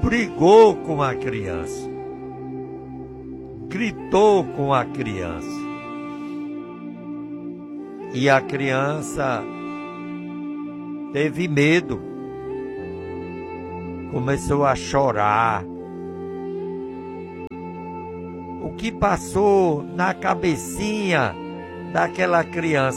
brigou com a criança, gritou com a criança. E a criança teve medo, começou a chorar. O que passou na cabecinha daquela criança?